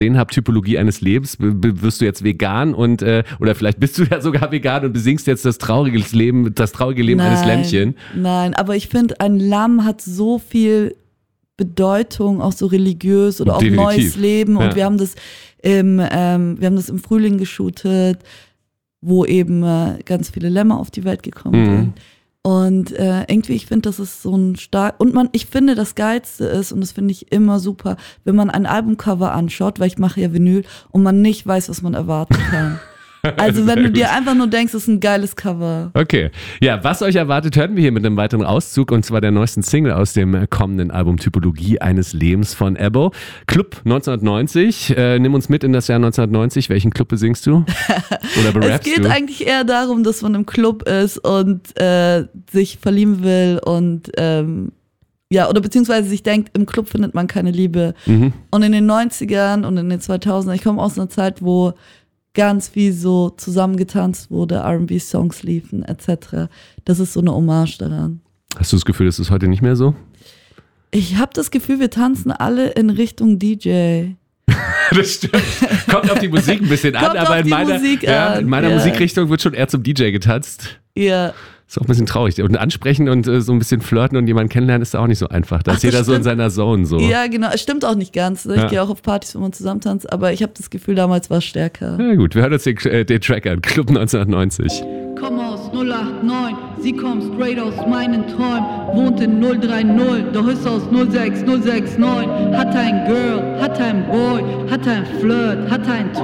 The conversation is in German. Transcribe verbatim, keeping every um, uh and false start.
habe, Typologie eines Lebens, wirst du jetzt vegan und äh, oder vielleicht bist du ja sogar vegan und besingst jetzt das traurige Leben, das traurige Leben nein, eines Lämmchen. Nein, aber ich finde, ein Lamm hat so viel Bedeutung, auch so religiös oder Definitiv. auch neues Leben. Und ja. wir haben das im, ähm, wir haben das im Frühling geshootet, wo eben äh, ganz viele Lämmer auf die Welt gekommen mhm. sind. Und äh, irgendwie, ich finde, das ist so ein stark, und man, ich finde, das Geilste ist, und das finde ich immer super, wenn man ein Albumcover anschaut, weil ich mache ja Vinyl, und man nicht weiß, was man erwarten kann. Also wenn du dir einfach nur denkst, das ist ein geiles Cover. Okay. Ja, was euch erwartet, hören wir hier mit einem weiteren Auszug, und zwar der neuesten Single aus dem kommenden Album Typologie eines Lebens von Ebbo. Club neunzehnhundertneunzig. Äh, nimm uns mit in das Jahr neunzehnhundertneunzig. Welchen Club besingst du? Oder berappst Es geht du? eigentlich eher darum, dass man im Club ist und äh, sich verlieben will und ähm, ja, oder beziehungsweise sich denkt, im Club findet man keine Liebe. Mhm. Und in den neunzigern und in den zweitausendern, ich komme aus einer Zeit, wo ganz viel so zusammengetanzt wurde, R and B-Songs liefen, et cetera. Das ist so eine Hommage daran. Hast du das Gefühl, das ist heute nicht mehr so? Ich habe das Gefühl, wir tanzen alle in Richtung D J. Das stimmt. Kommt auf die Musik ein bisschen an, Kommt aber auf in die meiner, Musik ja, an, in meiner ja. Musikrichtung wird schon eher zum D J getanzt. Ja. Ist auch ein bisschen traurig. Und ansprechen und äh, so ein bisschen flirten und jemanden kennenlernen ist da auch nicht so einfach. Da Ach, ist jeder das so in stimmt. seiner Zone. So. Ja, genau. Es stimmt auch nicht ganz. Ich Ja. gehe auch auf Partys, wo man zusammen tanzt, aber ich habe das Gefühl, damals war es stärker. Na gut, wir hören uns den, äh, den Track an. Club neunzehnhundertneunzig. Komm aus null acht neun, sie kommt straight aus meinen Träumen, wohnt in null drei null, doch ist aus null sechs null sechs neun, hat ein Girl, hat ein Boy, hat ein Flirt, hat ein